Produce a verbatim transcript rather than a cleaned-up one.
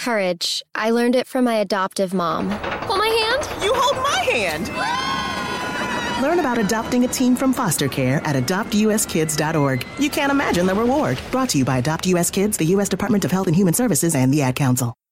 Courage. I learned it from my adoptive mom. Hold my hand? You hold my hand! Learn about adopting a teen from foster care at adopt u s kids dot org. You can't imagine the reward. Brought to you by Adopt U S Kids, the U S Department of Health and Human Services, and the Ad Council.